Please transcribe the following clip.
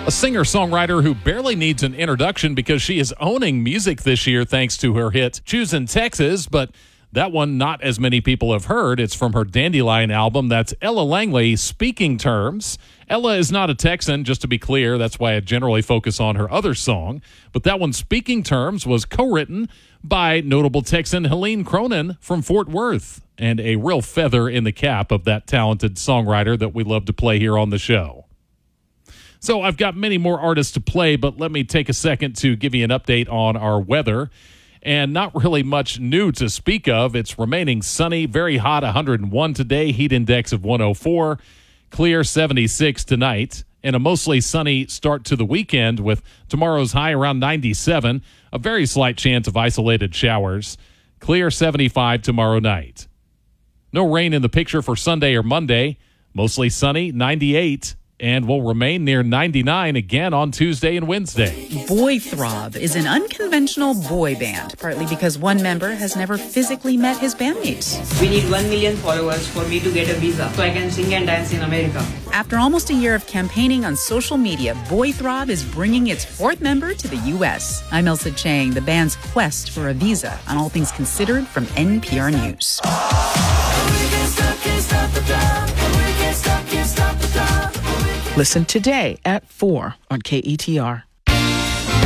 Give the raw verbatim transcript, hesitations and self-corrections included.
A singer-songwriter who barely needs an introduction because she is owning music this year thanks to her hit Choosin' Texas, but that one not as many people have heard. It's from her Dandelion album. That's Ella Langley, Speaking Terms. Ella is not a Texan, just to be clear. That's why I generally focus on her other song. But that one, Speaking Terms, was co-written by notable Texan Helene Cronin from Fort Worth, and a real feather in the cap of that talented songwriter that we love to play here on the show. So I've got many more artists to play, but let me take a second to give you an update on our weather. And not really much new to speak of. It's remaining sunny, very hot, one hundred one today, heat index of one oh four, clear seventy-six tonight, and a mostly sunny start to the weekend with tomorrow's high around ninety-seven, a very slight chance of isolated showers, clear seventy-five tomorrow night. No rain in the picture for Sunday or Monday, mostly sunny, ninety-eight, and will remain near ninety-nine again on Tuesday and Wednesday. Boythrob is an unconventional boy band, partly because one member has never physically met his bandmates. We need one million followers for me to get a visa so I can sing and dance in America. After almost a year of campaigning on social media, Boythrob is bringing its fourth member to the U S. I'm Elsa Chang, the band's quest for a visa on All Things Considered from N P R News. Listen today at four on K E T R.